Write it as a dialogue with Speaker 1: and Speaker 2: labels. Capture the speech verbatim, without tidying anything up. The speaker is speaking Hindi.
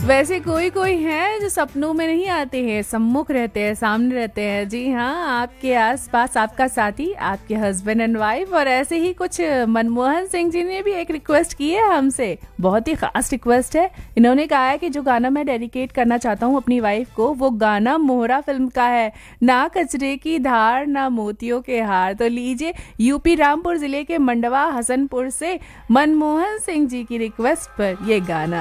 Speaker 1: वैसे कोई कोई है जो सपनों में नहीं आते हैं, सम्मुख रहते हैं, सामने रहते हैं। जी हाँ, आपके आसपास आपका साथी, आपके हस्बैंड एंड वाइफ। और ऐसे ही कुछ मनमोहन सिंह जी ने भी एक रिक्वेस्ट की है हमसे, बहुत ही खास रिक्वेस्ट है। इन्होंने कहा है कि जो गाना मैं डेडिकेट करना चाहता हूँ अपनी वाइफ को, वो गाना मोहरा फिल्म का है, ना कचरे की धार ना मोतियों के हार। तो लीजिए, यूपी रामपुर जिले के मंडवा हसनपुर से मनमोहन सिंह जी की रिक्वेस्ट पर ये गाना।